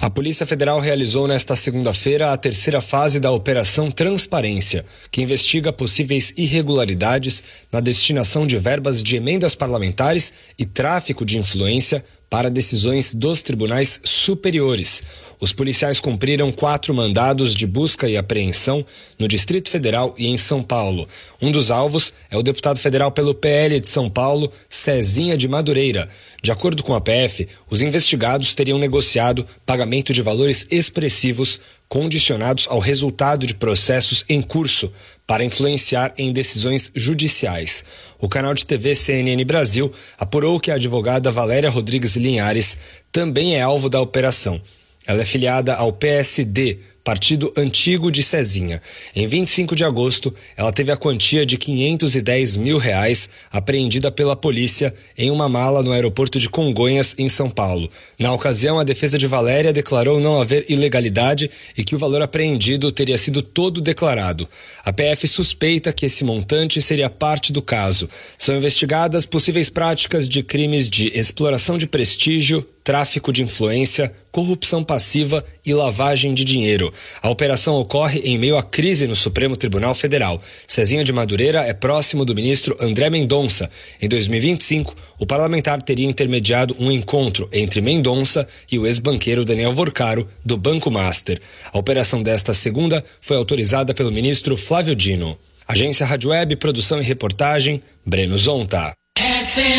A Polícia Federal realizou nesta segunda-feira a terceira fase da Operação Transparência, que investiga possíveis irregularidades na destinação de verbas de emendas parlamentares e tráfico de influência para decisões dos tribunais superiores. Os policiais cumpriram 4 mandados de busca e apreensão no Distrito Federal e em São Paulo. Um dos alvos é o deputado federal pelo PL de São Paulo, Cezinha de Madureira. De acordo com a PF, os investigados teriam negociado pagamento de valores expressivos condicionados ao resultado de processos em curso para influenciar em decisões judiciais. O canal de TV CNN Brasil apurou que a advogada Valéria Rodrigues Linhares também é alvo da operação. Ela é filiada ao PSD, partido antigo de Cezinha. Em 25 de agosto, ela teve a quantia de R$510 mil apreendida pela polícia em uma mala no aeroporto de Congonhas, em São Paulo. Na ocasião, a defesa de Valéria declarou não haver ilegalidade e que o valor apreendido teria sido todo declarado. A PF suspeita que esse montante seria parte do caso. São investigadas possíveis práticas de crimes de exploração de prestígio, tráfico de influência, corrupção passiva e lavagem de dinheiro. A operação ocorre em meio à crise no Supremo Tribunal Federal. Cezinha de Madureira é próximo do ministro André Mendonça. Em 2025, o parlamentar teria intermediado um encontro entre Mendonça e o ex-banqueiro Daniel Vorcaro, do Banco Master. A operação desta segunda foi autorizada pelo ministro Flávio Dino. Agência Rádio Web, produção e reportagem, Breno Zonta.